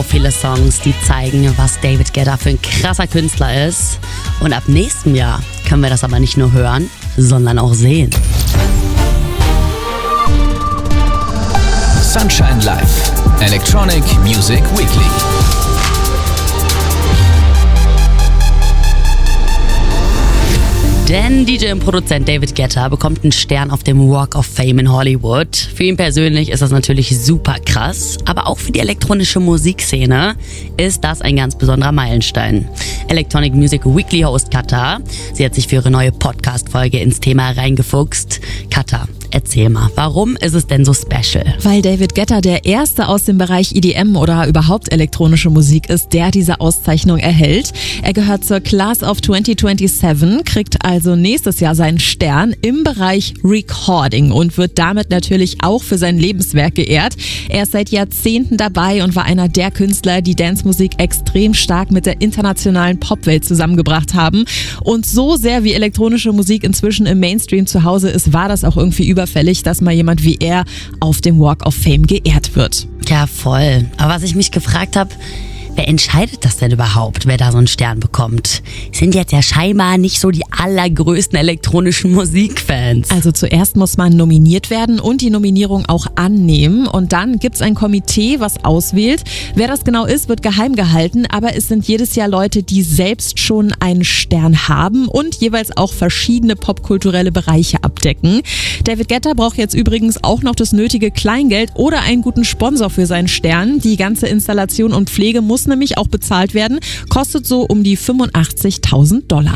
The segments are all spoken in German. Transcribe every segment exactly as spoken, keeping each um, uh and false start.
viele Songs, die zeigen, was David Guetta für ein krasser Künstler ist. Und ab nächstem Jahr können wir das aber nicht nur hören, sondern auch sehen. Sunshine Live, Electronic Music Weekly. Denn D J und Produzent David Guetta bekommt einen Stern auf dem Walk of Fame in Hollywood. Für ihn persönlich ist das natürlich super krass, aber auch für die elektronische Musikszene ist das ein ganz besonderer Meilenstein. Electronic Music Weekly Host Katha, sie hat sich für ihre neue Podcast-Folge ins Thema reingefuchst. Katha, erzähl mal, warum ist es denn so special? Weil David Guetta der Erste aus dem Bereich E D M oder überhaupt elektronische Musik ist, der diese Auszeichnung erhält. Er gehört zur Class of zwanzig siebenundzwanzig, kriegt also nächstes Jahr seinen Stern im Bereich Recording und wird damit natürlich auch für sein Lebenswerk geehrt. Er ist seit Jahrzehnten dabei und war einer der Künstler, die Dancemusik extrem stark mit der internationalen Popwelt zusammengebracht haben. Und so sehr wie elektronische Musik inzwischen im Mainstream zu Hause ist, war das auch irgendwie überfällig, dass mal jemand wie er auf dem Walk of Fame geehrt wird. Ja, voll. Aber was ich mich gefragt habe, wer entscheidet das denn überhaupt, wer da so einen Stern bekommt? Sind jetzt ja scheinbar nicht so die allergrößten elektronischen Musikfans. Also zuerst muss man nominiert werden und die Nominierung auch annehmen. Und dann gibt's ein Komitee, was auswählt. Wer das genau ist, wird geheim gehalten. Aber es sind jedes Jahr Leute, die selbst schon einen Stern haben und jeweils auch verschiedene popkulturelle Bereiche abdecken. David Guetta braucht jetzt übrigens auch noch das nötige Kleingeld oder einen guten Sponsor für seinen Stern. Die ganze Installation und Pflege muss nämlich auch bezahlt werden, kostet so um die fünfundachtzigtausend Dollar.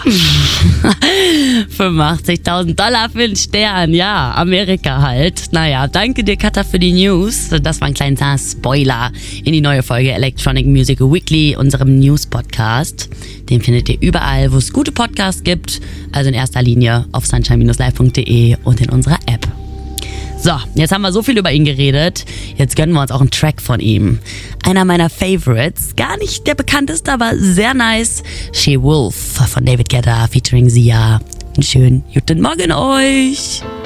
fünfundachtzigtausend Dollar für einen Stern, ja, Amerika halt. Naja, danke dir, Katha, für die News. Das war ein kleiner Spoiler in die neue Folge Electronic Music Weekly, unserem News-Podcast. Den findet ihr überall, wo es gute Podcasts gibt, also in erster Linie auf sunshine dash live punkt de und in unserer App. So, jetzt haben wir so viel über ihn geredet, jetzt gönnen wir uns auch einen Track von ihm. Einer meiner Favorites, gar nicht der bekannteste, aber sehr nice. She Wolf von David Guetta featuring Sia. Einen schönen guten Morgen euch!